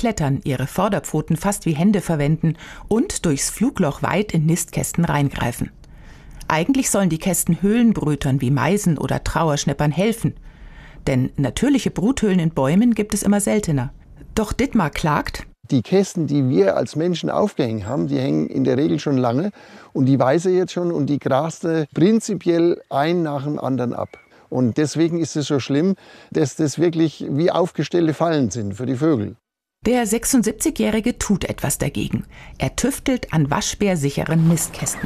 klettern, ihre Vorderpfoten fast wie Hände verwenden und durchs Flugloch weit in Nistkästen reingreifen. Eigentlich sollen die Kästen Höhlenbrütern wie Meisen oder Trauerschneppern helfen. Denn natürliche Bruthöhlen in Bäumen gibt es immer seltener. Doch Dittmar klagt: Die Kästen, die wir als Menschen aufgehängt haben, die hängen in der Regel schon lange. Und die weiß er jetzt schon und die graste prinzipiell ein nach dem anderen ab. Und deswegen ist es so schlimm, dass das wirklich wie aufgestellte Fallen sind für die Vögel. Der 76-Jährige tut etwas dagegen. Er tüftelt an waschbärsicheren Nistkästen.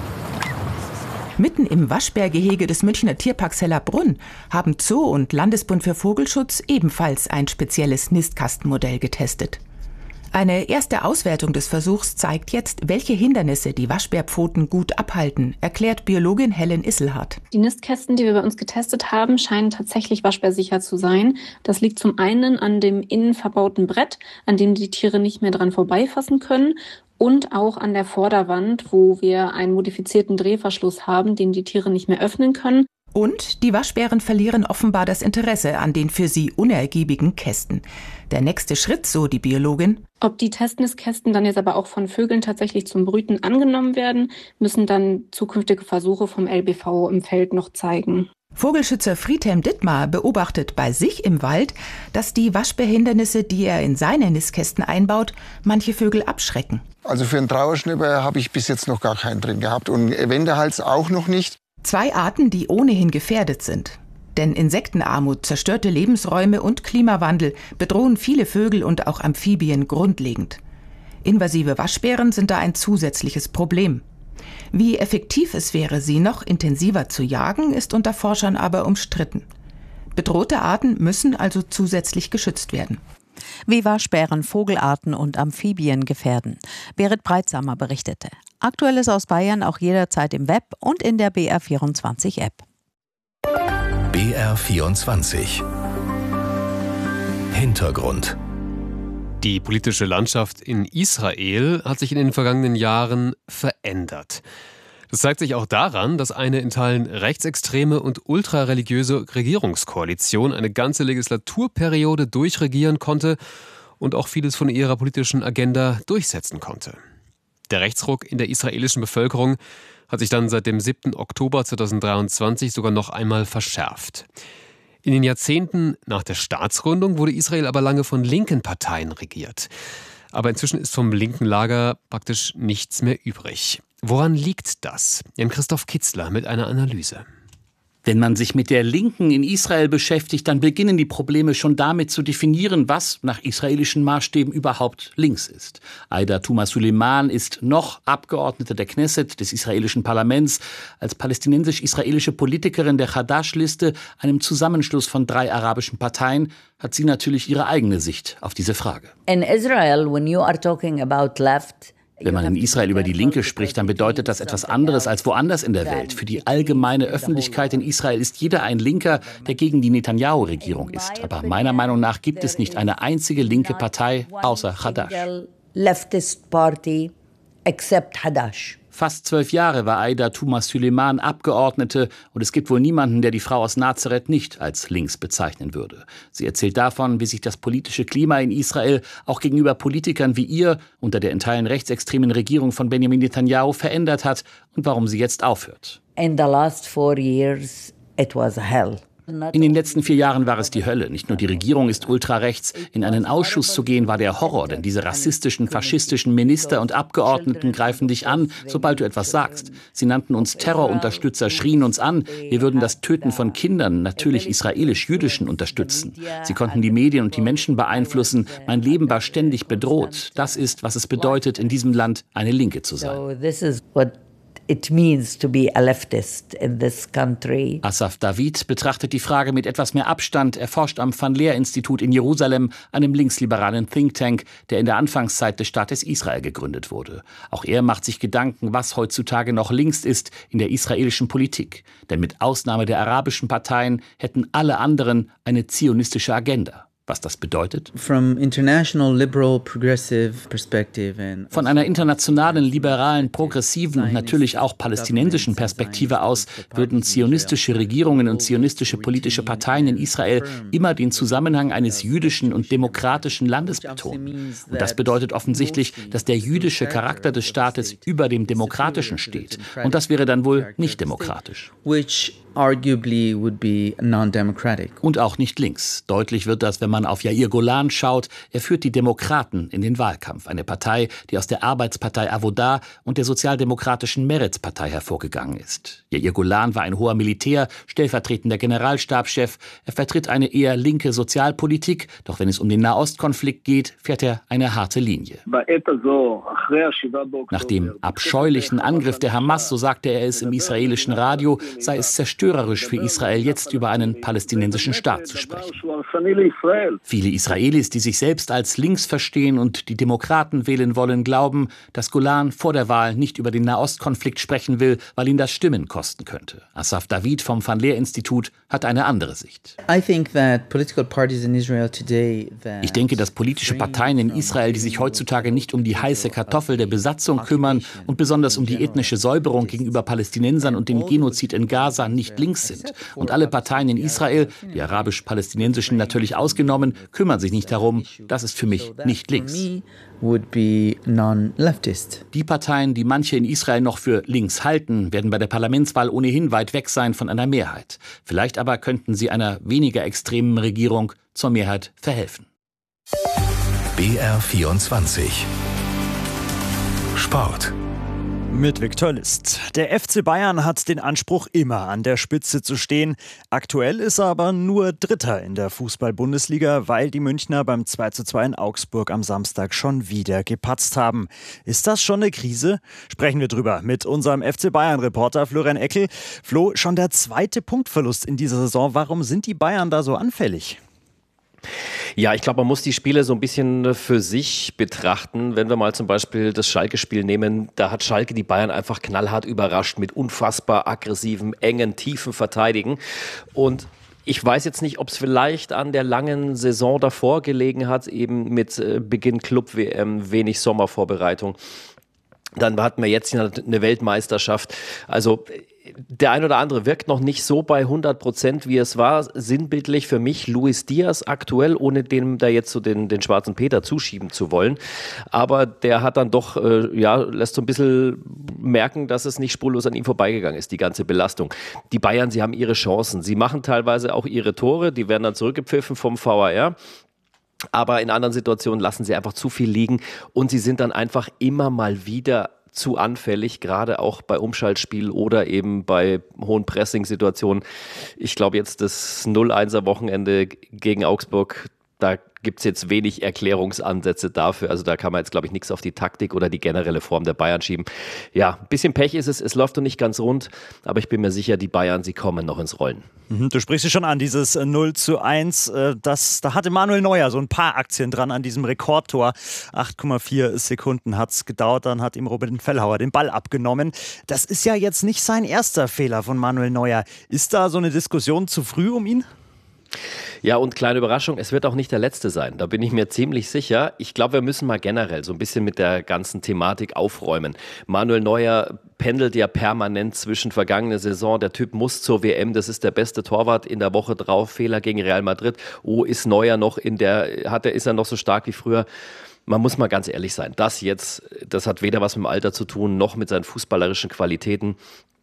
Mitten im Waschbärgehege des Münchner Tierparks Hellerbrunn haben Zoo und Landesbund für Vogelschutz ebenfalls ein spezielles Nistkastenmodell getestet. Eine erste Auswertung des Versuchs zeigt jetzt, welche Hindernisse die Waschbärpfoten gut abhalten, erklärt Biologin Helen Isselhardt. Die Nistkästen, die wir bei uns getestet haben, scheinen tatsächlich waschbärsicher zu sein. Das liegt zum einen an dem innen verbauten Brett, an dem die Tiere nicht mehr dran vorbeifassen können, und auch an der Vorderwand, wo wir einen modifizierten Drehverschluss haben, den die Tiere nicht mehr öffnen können. Und die Waschbären verlieren offenbar das Interesse an den für sie unergiebigen Kästen. Der nächste Schritt, so die Biologin: Ob die Testnistkästen dann jetzt aber auch von Vögeln tatsächlich zum Brüten angenommen werden, müssen dann zukünftige Versuche vom LBV im Feld noch zeigen. Vogelschützer Friedhelm Dittmar beobachtet bei sich im Wald, dass die Waschbärhindernisse, die er in seine Nistkästen einbaut, manche Vögel abschrecken. Also für einen Trauerschnipper habe ich bis jetzt noch gar keinen drin gehabt und Wendehals auch noch nicht. 2 Arten, die ohnehin gefährdet sind. Denn Insektenarmut, zerstörte Lebensräume und Klimawandel bedrohen viele Vögel und auch Amphibien grundlegend. Invasive Waschbären sind da ein zusätzliches Problem. Wie effektiv es wäre, sie noch intensiver zu jagen, ist unter Forschern aber umstritten. Bedrohte Arten müssen also zusätzlich geschützt werden. Wie Waschbären Vogelarten und Amphibien gefährden. Berit Breitsamer berichtete. Aktuelles aus Bayern auch jederzeit im Web und in der BR24-App. BR24 Hintergrund. Die politische Landschaft in Israel hat sich in den vergangenen Jahren verändert. Das zeigt sich auch daran, dass eine in Teilen rechtsextreme und ultrareligiöse Regierungskoalition eine ganze Legislaturperiode durchregieren konnte und auch vieles von ihrer politischen Agenda durchsetzen konnte. Der Rechtsruck in der israelischen Bevölkerung hat sich dann seit dem 7. Oktober 2023 sogar noch einmal verschärft. In den Jahrzehnten nach der Staatsgründung wurde Israel aber lange von linken Parteien regiert. Aber inzwischen ist vom linken Lager praktisch nichts mehr übrig. Woran liegt das? Jan-Christoph Kitzler mit einer Analyse. Wenn man sich mit der Linken in Israel beschäftigt, dann beginnen die Probleme schon damit zu definieren, was nach israelischen Maßstäben überhaupt links ist. Aida Tuma Suleiman ist noch Abgeordnete der Knesset, des israelischen Parlaments. Als palästinensisch-israelische Politikerin der Hadash-Liste, einem Zusammenschluss von 3 arabischen Parteien, hat sie natürlich ihre eigene Sicht auf diese Frage. In Israel, when you are talking about left, wenn man in Israel über die Linke spricht, dann bedeutet das etwas anderes als woanders in der Welt. Für die allgemeine Öffentlichkeit in Israel ist jeder ein Linker, der gegen die Netanyahu-Regierung ist. Aber meiner Meinung nach gibt es nicht eine einzige linke Partei außer Hadash. leftist party except Hadash. Fast 12 Jahre war Aida Tuma Suleiman Abgeordnete und es gibt wohl niemanden, der die Frau aus Nazareth nicht als links bezeichnen würde. Sie erzählt davon, wie sich das politische Klima in Israel auch gegenüber Politikern wie ihr unter der in Teilen rechtsextremen Regierung von Benjamin Netanyahu verändert hat und warum sie jetzt aufhört. In the last 4 years, it was hell. In den letzten 4 Jahren war es die Hölle. Nicht nur die Regierung ist ultrarechts. In einen Ausschuss zu gehen war der Horror, denn diese rassistischen, faschistischen Minister und Abgeordneten greifen dich an, sobald du etwas sagst. Sie nannten uns Terrorunterstützer, schrien uns an. Wir würden das Töten von Kindern, natürlich israelisch-jüdischen, unterstützen. Sie konnten die Medien und die Menschen beeinflussen. Mein Leben war ständig bedroht. Das ist, was es bedeutet, in diesem Land eine Linke zu sein. It means to be a leftist in this country. Asaf David betrachtet die Frage mit etwas mehr Abstand. Er forscht am Van Leer-Institut in Jerusalem, einem linksliberalen Think Tank, der in der Anfangszeit des Staates Israel gegründet wurde. Auch er macht sich Gedanken, was heutzutage noch links ist in der israelischen Politik. Denn mit Ausnahme der arabischen Parteien hätten alle anderen eine zionistische Agenda. Was das bedeutet? Von einer internationalen, liberalen, progressiven und natürlich auch palästinensischen Perspektive aus würden zionistische Regierungen und zionistische politische Parteien in Israel immer den Zusammenhang eines jüdischen und demokratischen Landes betonen. Und das bedeutet offensichtlich, dass der jüdische Charakter des Staates über dem demokratischen steht. Und das wäre dann wohl nicht demokratisch. Arguably would be non-democratic. Und auch nicht links. Deutlich wird das, wenn man auf Yair Golan schaut. Er führt die Demokraten in den Wahlkampf. Eine Partei, die aus der Arbeitspartei Avodah und der sozialdemokratischen Meretz-Partei hervorgegangen ist. Yair Golan war ein hoher Militär, stellvertretender Generalstabschef. Er vertritt eine eher linke Sozialpolitik. Doch wenn es um den Nahostkonflikt geht, fährt er eine harte Linie. Nach dem abscheulichen Angriff der Hamas, so sagte er es im israelischen Radio, sei es zerstörerisch für Israel, jetzt über einen palästinensischen Staat zu sprechen. Viele Israelis, die sich selbst als links verstehen und die Demokraten wählen wollen, glauben, dass Golan vor der Wahl nicht über den Nahostkonflikt sprechen will, weil ihn das Stimmen kosten könnte. Asaf David vom Van Leer Institut hat eine andere Sicht. Ich denke, dass politische Parteien in Israel, die sich heutzutage nicht um die heiße Kartoffel der Besatzung kümmern und besonders um die ethnische Säuberung gegenüber Palästinensern und den Genozid in Gaza, nicht links sind. Und alle Parteien in Israel, die arabisch-palästinensischen natürlich ausgenommen, kümmern sich nicht darum. Das ist für mich nicht links. Die Parteien, die manche in Israel noch für links halten, werden bei der Parlamentswahl ohnehin weit weg sein von einer Mehrheit. Vielleicht aber könnten sie einer weniger extremen Regierung zur Mehrheit verhelfen. BR24 Sport. Mit Viktor List. Der FC Bayern hat den Anspruch, immer an der Spitze zu stehen. Aktuell ist er aber nur Dritter in der Fußball-Bundesliga, weil die Münchner beim 2:2 in Augsburg am Samstag schon wieder gepatzt haben. Ist das schon eine Krise? Sprechen wir drüber mit unserem FC Bayern-Reporter Florian Eckel. Flo, schon der zweite Punktverlust in dieser Saison. Warum sind die Bayern da so anfällig? Ja, ich glaube, man muss die Spiele so ein bisschen für sich betrachten. Wenn wir mal zum Beispiel das Schalke-Spiel nehmen, da hat Schalke die Bayern einfach knallhart überrascht mit unfassbar aggressivem, engen, tiefen Verteidigen. Und ich weiß jetzt nicht, ob es vielleicht an der langen Saison davor gelegen hat, eben mit Beginn Club-WM, wenig Sommervorbereitung. Dann hatten wir jetzt eine Weltmeisterschaft. Also der ein oder andere wirkt noch nicht so bei 100%, wie es war. Sinnbildlich für mich Luis Diaz aktuell, ohne dem da jetzt so den schwarzen Peter zuschieben zu wollen. Aber der hat dann doch, lässt so ein bisschen merken, dass es nicht spurlos an ihm vorbeigegangen ist, die ganze Belastung. Die Bayern, sie haben ihre Chancen. Sie machen teilweise auch ihre Tore, die werden dann zurückgepfiffen vom VAR. Aber in anderen Situationen lassen sie einfach zu viel liegen und sie sind dann einfach immer mal wieder zu anfällig, gerade auch bei Umschaltspiel oder eben bei hohen Pressing-Situationen. Ich glaube jetzt das 0-1er-Wochenende gegen Augsburg, da gibt es jetzt wenig Erklärungsansätze dafür. Also da kann man jetzt, glaube ich, nichts auf die Taktik oder die generelle Form der Bayern schieben. Ja, ein bisschen Pech ist es läuft noch nicht ganz rund, aber ich bin mir sicher, die Bayern, sie kommen noch ins Rollen. Du sprichst schon an, dieses 0:1, da hatte Manuel Neuer so ein paar Aktien dran an diesem Rekordtor. 8,4 Sekunden hat es gedauert, dann hat ihm Robin Fellhauer den Ball abgenommen. Das ist ja jetzt nicht sein erster Fehler von Manuel Neuer. Ist da so eine Diskussion zu früh um ihn? Ja, und kleine Überraschung, es wird auch nicht der letzte sein. Da bin ich mir ziemlich sicher. Ich glaube, wir müssen mal generell so ein bisschen mit der ganzen Thematik aufräumen. Manuel Neuer pendelt ja permanent zwischen vergangener Saison. Der Typ muss zur WM, das ist der beste Torwart in der Woche drauf. Fehler gegen Real Madrid. Oh, ist Neuer noch ist er noch so stark wie früher? Man muss mal ganz ehrlich sein. Das hat weder was mit dem Alter zu tun, noch mit seinen fußballerischen Qualitäten.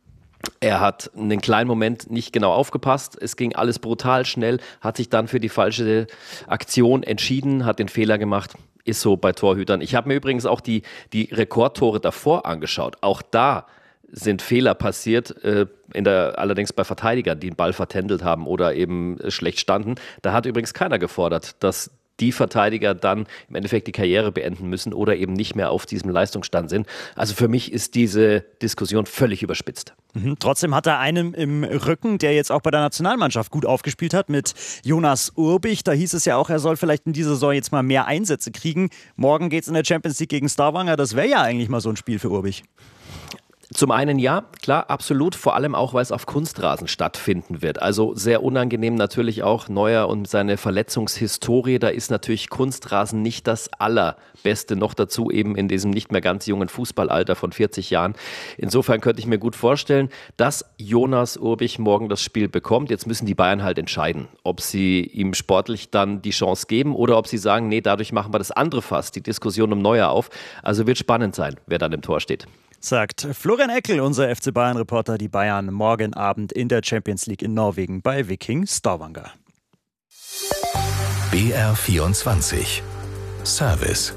Er hat einen kleinen Moment nicht genau aufgepasst. Es ging alles brutal schnell, hat sich dann für die falsche Aktion entschieden, hat den Fehler gemacht. Ist so bei Torhütern. Ich habe mir übrigens auch die Rekordtore davor angeschaut. Auch da sind Fehler passiert, allerdings bei Verteidigern, die den Ball vertändelt haben oder eben schlecht standen. Da hat übrigens keiner gefordert, dass die Verteidiger dann im Endeffekt die Karriere beenden müssen oder eben nicht mehr auf diesem Leistungsstand sind. Also für mich ist diese Diskussion völlig überspitzt. Trotzdem hat er einen im Rücken, der jetzt auch bei der Nationalmannschaft gut aufgespielt hat, mit Jonas Urbich. Da hieß es ja auch, er soll vielleicht in dieser Saison jetzt mal mehr Einsätze kriegen. Morgen geht es in der Champions League gegen Stavanger. Das wäre ja eigentlich mal so ein Spiel für Urbich. Zum einen ja, klar, absolut, vor allem auch, weil es auf Kunstrasen stattfinden wird. Also sehr unangenehm natürlich auch Neuer und seine Verletzungshistorie. Da ist natürlich Kunstrasen nicht das Allerbeste, noch dazu eben in diesem nicht mehr ganz jungen Fußballalter von 40 Jahren. Insofern könnte ich mir gut vorstellen, dass Jonas Urbich morgen das Spiel bekommt. Jetzt müssen die Bayern halt entscheiden, ob sie ihm sportlich dann die Chance geben oder ob sie sagen, nee, dadurch machen wir das andere Fass, die Diskussion um Neuer auf. Also wird spannend sein, wer dann im Tor steht. Sagt Florian Eckel, unser FC Bayern-Reporter, die Bayern morgen Abend in der Champions League in Norwegen bei Viking Stavanger. BR24 Service.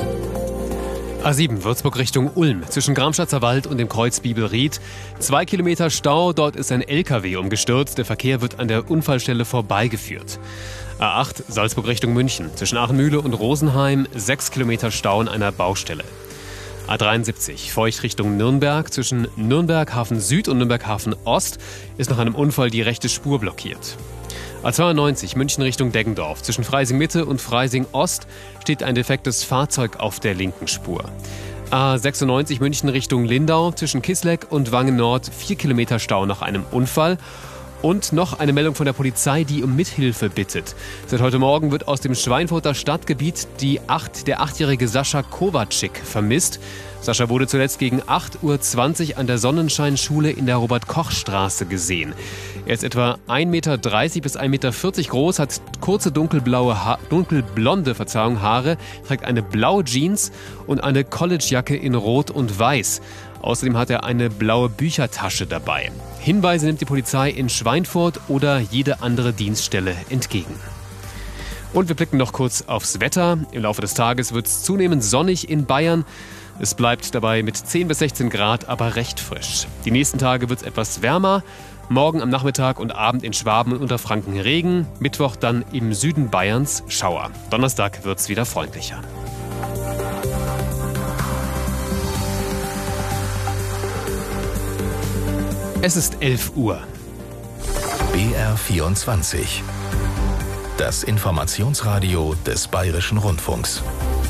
A7 Würzburg Richtung Ulm, zwischen Gramschatzer Wald und dem Kreuz Bibelried. 2 Kilometer Stau, dort ist ein LKW umgestürzt. Der Verkehr wird an der Unfallstelle vorbeigeführt. A8 Salzburg Richtung München, zwischen Aachenmühle und Rosenheim. 6 Kilometer Stau an einer Baustelle. A73 Feucht Richtung Nürnberg, zwischen Nürnberg Hafen Süd und Nürnberg Hafen Ost ist nach einem Unfall die rechte Spur blockiert. A92 München Richtung Deggendorf, zwischen Freising Mitte und Freising Ost steht ein defektes Fahrzeug auf der linken Spur. A96 München Richtung Lindau, zwischen Kisleck und Wangen Nord 4 Kilometer Stau nach einem Unfall. Und noch eine Meldung von der Polizei, die um Mithilfe bittet. Seit heute Morgen wird aus dem Schweinfurter Stadtgebiet der 8-jährige Sascha Kovacic vermisst. Sascha wurde zuletzt gegen 8:20 Uhr an der Sonnenscheinschule in der Robert-Koch-Straße gesehen. Er ist etwa 1,30 Meter bis 1,40 Meter groß, hat kurze dunkelblonde Haare, trägt eine blaue Jeans und eine Collegejacke in Rot und Weiß. Außerdem hat er eine blaue Büchertasche dabei. Hinweise nimmt die Polizei in Schweinfurt oder jede andere Dienststelle entgegen. Und wir blicken noch kurz aufs Wetter. Im Laufe des Tages wird es zunehmend sonnig in Bayern. Es bleibt dabei mit 10 bis 16 Grad, aber recht frisch. Die nächsten Tage wird es etwas wärmer. Morgen am Nachmittag und Abend in Schwaben und Unterfranken Regen. Mittwoch dann im Süden Bayerns Schauer. Donnerstag wird es wieder freundlicher. Es ist 11 Uhr. BR24. Das Informationsradio des Bayerischen Rundfunks.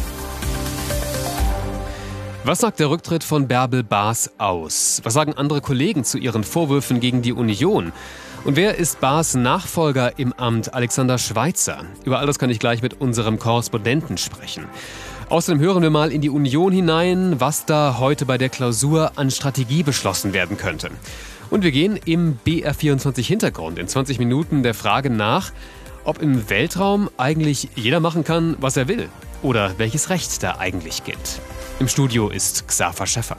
Was sagt der Rücktritt von Bärbel Baas aus? Was sagen andere Kollegen zu ihren Vorwürfen gegen die Union? Und wer ist Baas Nachfolger im Amt? Alexander Schweitzer. Über all das kann ich gleich mit unserem Korrespondenten sprechen. Außerdem hören wir mal in die Union hinein, was da heute bei der Klausur an Strategie beschlossen werden könnte. Und wir gehen im BR24 Hintergrund in 20 Minuten der Frage nach, ob im Weltraum eigentlich jeder machen kann, was er will. Oder welches Recht da eigentlich gilt. Im Studio ist Xaver Schäffer.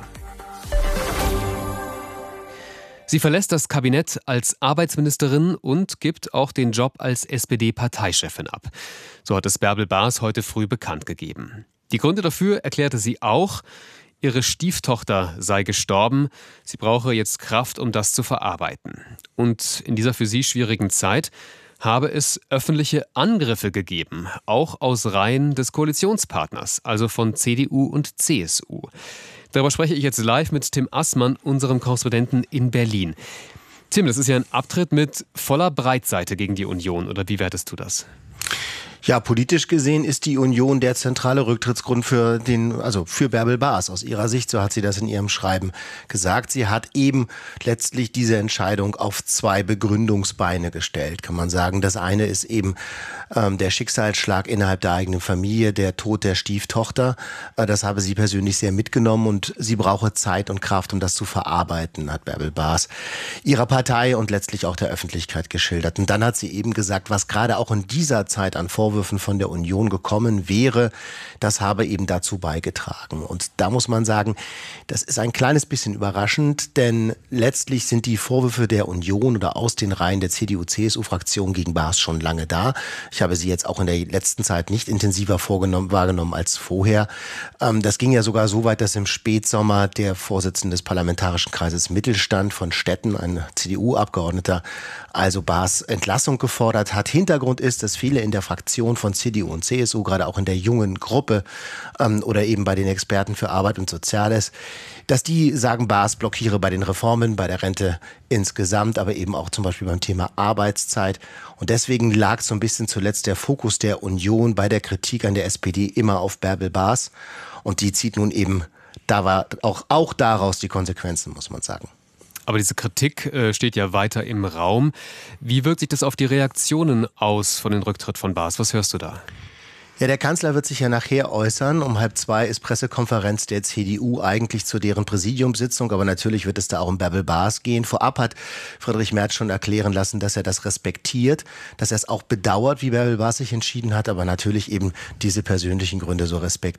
Sie verlässt das Kabinett als Arbeitsministerin und gibt auch den Job als SPD-Parteichefin ab. So hat es Bärbel Baas heute früh bekannt gegeben. Die Gründe dafür erklärte sie auch. Ihre Stieftochter sei gestorben. Sie brauche jetzt Kraft, um das zu verarbeiten. Und in dieser für sie schwierigen Zeit habe es öffentliche Angriffe gegeben, auch aus Reihen des Koalitionspartners, also von CDU und CSU. Darüber spreche ich jetzt live mit Tim Assmann, unserem Korrespondenten in Berlin. Tim, das ist ja ein Abtritt mit voller Breitseite gegen die Union, oder wie wertest du das? Ja, politisch gesehen ist die Union der zentrale Rücktrittsgrund für Bärbel Baas. Aus ihrer Sicht, so hat sie das in ihrem Schreiben gesagt. Sie hat eben letztlich diese Entscheidung auf 2 Begründungsbeine gestellt, kann man sagen. Das eine ist eben der Schicksalsschlag innerhalb der eigenen Familie, der Tod der Stieftochter. Das habe sie persönlich sehr mitgenommen und sie brauche Zeit und Kraft, um das zu verarbeiten, hat Bärbel Baas ihrer Partei und letztlich auch der Öffentlichkeit geschildert. Und dann hat sie eben gesagt, was gerade auch in dieser Zeit an Vorwürfen von der Union gekommen wäre, das habe eben dazu beigetragen. Und da muss man sagen, das ist ein kleines bisschen überraschend, denn letztlich sind die Vorwürfe der Union oder aus den Reihen der CDU-CSU-Fraktion gegen Baas schon lange da. Ich habe sie jetzt auch in der letzten Zeit nicht intensiver wahrgenommen als vorher. Das ging ja sogar so weit, dass im Spätsommer der Vorsitzende des Parlamentarischen Kreises Mittelstand von Stetten, ein CDU-Abgeordneter, also Baas Entlassung gefordert hat. Hintergrund ist, dass viele in der Fraktion von CDU und CSU, gerade auch in der jungen Gruppe oder eben bei den Experten für Arbeit und Soziales, dass die sagen, Baas blockiere bei den Reformen, bei der Rente insgesamt, aber eben auch zum Beispiel beim Thema Arbeitszeit. Und deswegen lag so ein bisschen zuletzt der Fokus der Union bei der Kritik an der SPD immer auf Bärbel Baas. Und die zieht nun eben da war auch daraus die Konsequenzen, muss man sagen. Aber diese Kritik steht ja weiter im Raum. Wie wirkt sich das auf die Reaktionen aus von dem Rücktritt von Baas? Was hörst du da? Ja, der Kanzler wird sich ja nachher äußern. Um 13:30 ist Pressekonferenz der CDU eigentlich zu deren Präsidiumssitzung. Aber natürlich wird es da auch um Bärbel Baas gehen. Vorab hat Friedrich Merz schon erklären lassen, dass er das respektiert, dass er es auch bedauert, wie Bärbel Baas sich entschieden hat, aber natürlich eben diese persönlichen Gründe so respektiert.